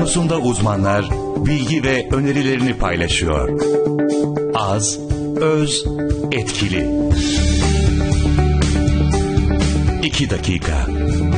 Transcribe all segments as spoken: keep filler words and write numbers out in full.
konusunda uzmanlar bilgi ve önerilerini paylaşıyor. Az, öz, etkili. İki dakika.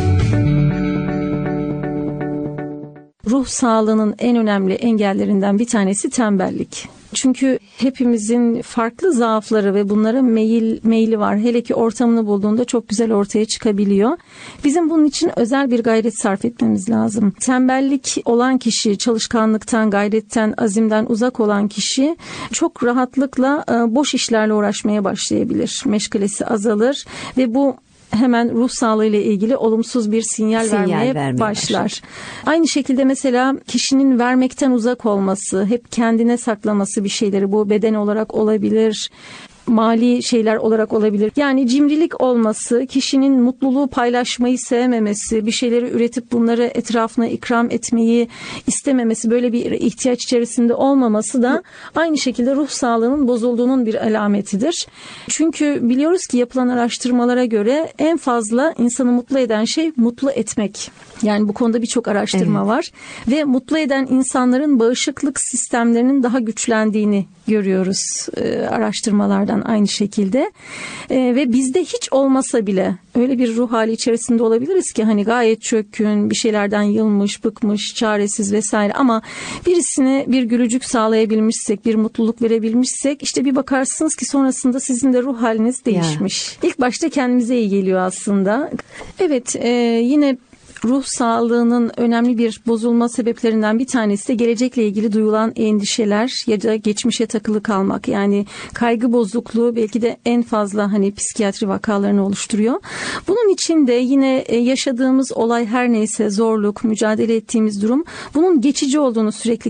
Ruh sağlığının en önemli engellerinden bir tanesi tembellik. Çünkü hepimizin farklı zaafları ve bunlara meyil meyli var. Hele ki ortamını bulduğunda çok güzel ortaya çıkabiliyor. Bizim bunun için özel bir gayret sarf etmemiz lazım. Tembellik olan kişi, çalışkanlıktan, gayretten, azimden uzak olan kişi çok rahatlıkla boş işlerle uğraşmaya başlayabilir. Meşgalesi azalır ve bu hemen ruh sağlığı ile ilgili olumsuz bir sinyal, sinyal vermeye, vermeye başlar. başlar. Aynı şekilde mesela kişinin vermekten uzak olması, hep kendine saklaması bir şeyleri, bu beden olarak olabilir, mali şeyler olarak olabilir. Yani cimrilik olması, kişinin mutluluğu paylaşmayı sevmemesi, bir şeyleri üretip bunları etrafına ikram etmeyi istememesi, böyle bir ihtiyaç içerisinde olmaması da aynı şekilde ruh sağlığının bozulduğunun bir alametidir. Çünkü biliyoruz ki yapılan araştırmalara göre en fazla insanı mutlu eden şey mutlu etmek. Yani bu konuda birçok araştırma evet. var ve mutlu eden insanların bağışıklık sistemlerinin daha güçlendiğini görüyoruz e, araştırmalardan aynı şekilde. E, ve bizde hiç olmasa bile öyle bir ruh hali içerisinde olabiliriz ki hani gayet çökkün, bir şeylerden yılmış, bıkmış, çaresiz vesaire, ama birisine bir gülücük sağlayabilmişsek, bir mutluluk verebilmişsek, işte bir bakarsınız ki sonrasında sizin de ruh haliniz değişmiş. Ya. İlk başta kendimize iyi geliyor aslında. Evet, e, yine ruh sağlığının önemli bir bozulma sebeplerinden bir tanesi de gelecekle ilgili duyulan endişeler ya da geçmişe takılı kalmak. Yani kaygı bozukluğu belki de en fazla hani psikiyatri vakalarını oluşturuyor. Bunun için de yine yaşadığımız olay her neyse, zorluk, mücadele ettiğimiz durum, bunun geçici olduğunu sürekli